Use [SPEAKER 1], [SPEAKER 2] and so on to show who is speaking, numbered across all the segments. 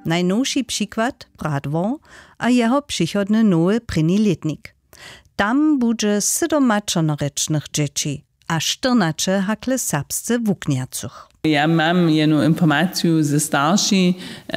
[SPEAKER 1] Najnowszy przykład Bratwo a jeho przychodny nowy pryni letnik. Tam będzie 7 rečnych dzieci, a 14 hakle serbscy wukniacuch.
[SPEAKER 2] Ja mam jedną informację ze starszych,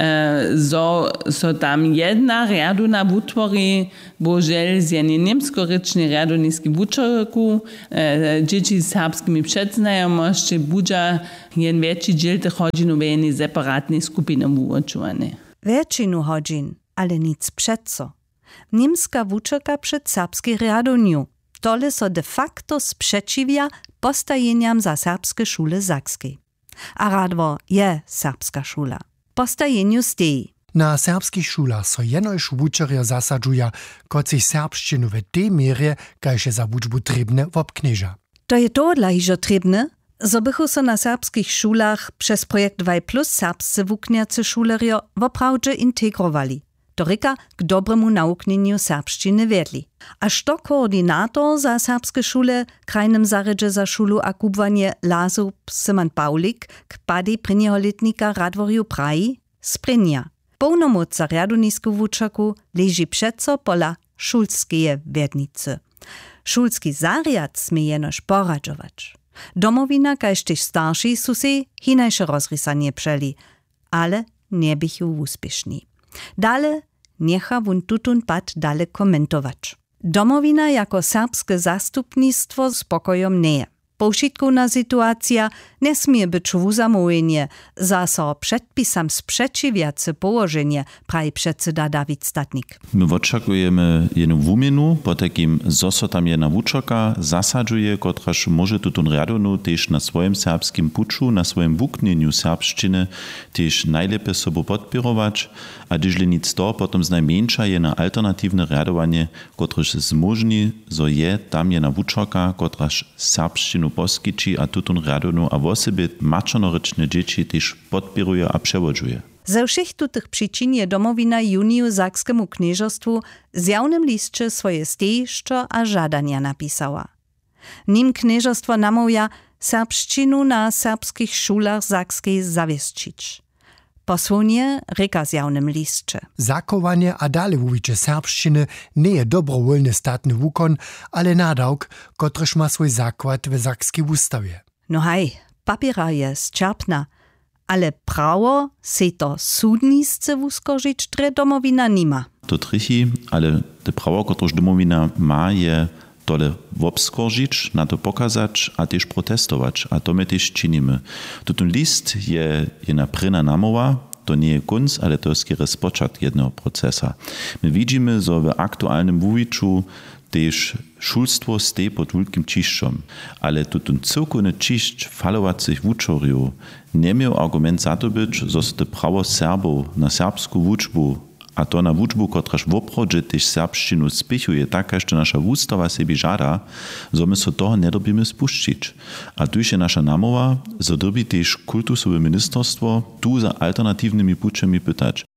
[SPEAKER 2] że tam jedna riaduna wutwori, bo żel z jednej niemskorycznej riaduniskiej wuczerku, dzieci z serbskimi przedznajomości, budża jeden większy dziel tych godzin w jednej separatnej skupinie wuczone.
[SPEAKER 1] Większinu godzin, ale nic przeco. Niemska wuczerka przed serbskiej riaduniu. Tole so de facto sprzeciwia postajeniam za serbskie szule zakskiej. A Radwo je serbska szula. Postajeniu steji.
[SPEAKER 3] Na serbskich szulach so jenož wučerja zasadžuja, koci serbščinu v tej mierze, kajže za wučbu trebne wobknieża.
[SPEAKER 1] To je to hižo trebne, zo bychu so na serbskich szulach przez projekt Vaj Plus serbscy wukniacy šulerjo woprawdźe integrowali. To ryka k dobremu nauknieniu serbszczyny wiedli. Aż to koordynator za serbskie szule krajnym zarydze za szulu a kubwanie Lazu Syman Paulik k pady pryniego letnika Radworju Praji sprynia. Pełnomoc za riadunisku wučerku leży przeco pola szulskie wiednicy. Szulski zariad smie jenož poradžować. Domowina kaž tyž starši su se hinajše rozrysanie przeli, ale nie bychu uspiešni. Dale niecha wun tutun pad dale komentować. Domowina jako serbskie zastupnictwo z pokojom nie. Poušitkowna sytuacja nie smie być wuzamówienie, za so przedpisam sprzeciwiacy położenie, prawi przedsyda Dawid Statnik.
[SPEAKER 4] My oczekujemy jedną wumienu, po takim zoso tam jedna wuczerka zasadzuje, kotraż może tutun riadunu też na swoim serbskim puczu, na swoim wuknieniu serbszczyny też najlepiej sobie podpirować, a gdyż nic to, potom znajmniejsza je na alternatywne riadowanie, kotraż zmożni, zo je tam jedna wuczerka, kotraż serbszczynu poskiči a tutun riadunu a wosebie mačornorečne dzieci też podpiruje a przewodzuje.
[SPEAKER 1] Ze všech tutych przyczyn je domowina juniju Zakskiemu knieżostwu z jawnym liście swoje stejszczo a żadania napisała. Nim knieżostwo namawia serbszczynu na serbskich szulach zakskiej zawieszczyć. Posłunie ryka z jawnym liście.
[SPEAKER 3] Zakowanie a dale wuwicze serbszczyny nie je dobrowolny statny wukon, ale nadawk, kotryż ma swój zakład w zakskiej ustawie.
[SPEAKER 1] No haj, papiera je zčerpna, ale prawo se to sudnisce wuskorzyć tre domowina nima.
[SPEAKER 4] To trichi, ale te prawo, kotryż domowina ma, je tole wobskoržić, na to pokazać, a też protestować, a to my też czynimy. Tutun list je jedna pryna namowa, to nie jest kunc, ale to jest kiedyś spoczat jednego procesa. My widzimy, że w aktualnym wuwiczu też szulstwo stoi pod wielkim ciszczom, ale tutun całkowny ciszcz falowacych wuczorjów nie miał argument za to być, że to prawo Serbów na serbską wuczbu a to na wučbu, kotraž woprodže tež serbščinu spichuje, tak, što naša ústava sebi žada, zo my so toho nedobíme spuščiť. A tu je naša namova, zo dobi tež kultusowe ministerstwo tu za alternatywnymi pučemi pytać.